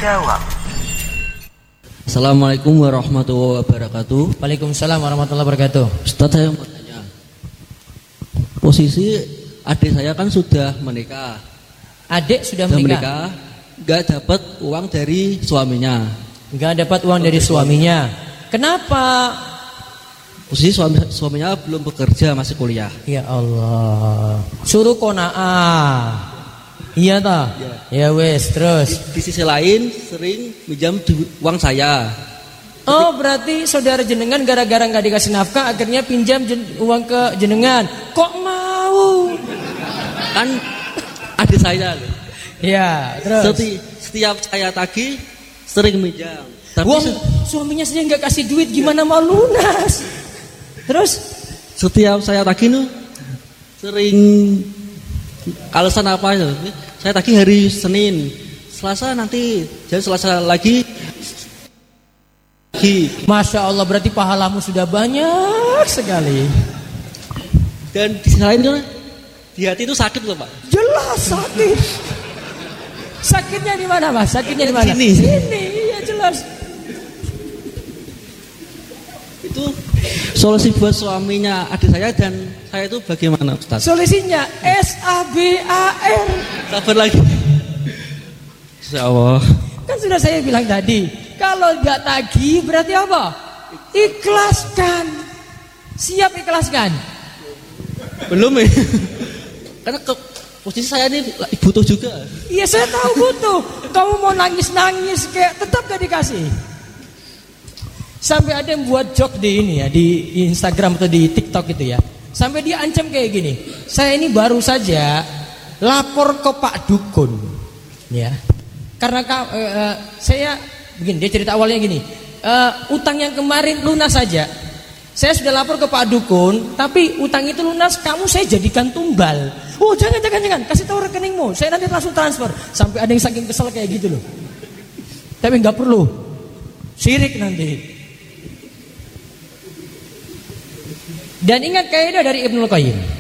menjawab. Assalamualaikum warahmatullahi wabarakatuh. Waalaikumsalam warahmatullahi wabarakatuh. Ustaz, saya mau tanya. Posisi adik saya kan sudah menikah. Adik sudah menikah. Nggak dapat uang dari suaminya. Nggak dapat uang dari suaminya. Kenapa? Posisi suaminya belum bekerja, masih kuliah. Ya Allah. Suruh kona'ah. Iya toh? Ya wes, terus. Di sisi lain sering minjam uang saya. Oh, berarti saudara jenengan gara-gara nggak dikasih nafkah akhirnya pinjam uang ke jenengan. Kok mau? Kan adik saya. Ya, terus. Setiap saya tagih sering minjam. Tapi Wong suaminya saja nggak kasih duit, gimana mau lunas? Terus? Setiap saya tagih tuh sering alasan apa itu? Saya tagih hari Senin, Selasa nanti, jadi Selasa lagi. Masya Allah, berarti pahalamu sudah banyak sekali. Dan di sisi lain tuh di hati itu sakit loh Pak. Jelas sakit. Sakitnya di mana Mas? Sakitnya di mana? Sini. Iya jelas. Itu solusi buat suaminya adik saya dan saya itu bagaimana Ustaz? Solusinya SABAR. Sabar lagi. Insyaallah. Kan sudah saya bilang tadi, kalau nggak tagih berarti apa? Ikhlaskan. Siap ikhlaskan. Belum ya. Karena posisi saya ini butuh juga. Iya saya tahu butuh. Kamu mau nangis-nangis kayak tetap gak dikasih. Sampai ada yang buat joke di ini ya, di Instagram atau di TikTok itu ya. Sampai dia ancam kayak gini. Saya ini baru saja lapor ke Pak Dukun. Ya. Karena saya begini, dia cerita awalnya gini. Utang yang kemarin lunas saja. Saya sudah lapor ke Pak Dukun, tapi utang itu lunas, kamu saya jadikan tumbal. Oh jangan, kasih tahu rekeningmu, saya nanti langsung transfer. Sampai ada yang saking kesel kayak gitu loh. Tapi nggak perlu, syirik nanti. Dan ingat kaidah dari Ibnul Qayyim.